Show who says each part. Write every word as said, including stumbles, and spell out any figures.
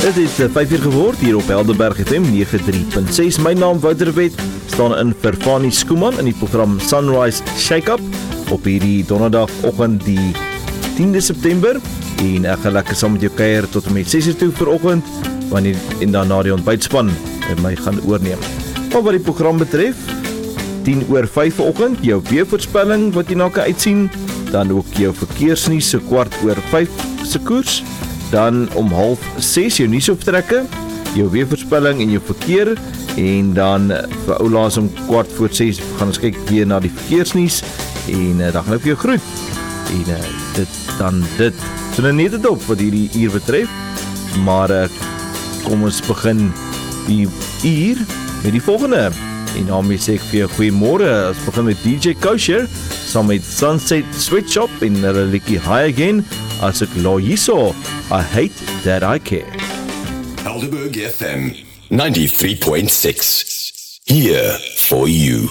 Speaker 1: Het is vyf uur geword hier op Helderberg F M nege drie punt ses. My naam Wouter de Wet, staan in vir Fanie Skooman in die program Sunrise Shake-Up op hierdie donderdagoggend die tiende September en ek gaan lekker saam met jou kuier tot en met ses uur toe vanoggend wanneer en dan na die ontbytspan my gaan oorneem. Maar wat die program betref, tien oor vyf vanoggend, jou weervoorspelling wat jy na kan uitsien, dan ook jou verkeersnuus so kwart oor vyf se koers, dan om half ses jou nuusoptrekke, jou weervoorspelling en jou verkeer, en dan vir oulaas om kwart voor ses gaan ons kyk weer na die verkeersnuus en uh, dan gaan ek vir jou groet. En uh, dit dan dit. So nou net dit op wat hierdie uur betref, maar uh, kom ons begin die uur met die volgende. En daarmee sê ek vir jou goeiemôre. Ons begin met D J Kosher saam met Sunset Sweatshop en hulle liedjie High Again as ek Loyiso, I Hate That I Care.
Speaker 2: Helderberg F M ninety-three point six. Here for you.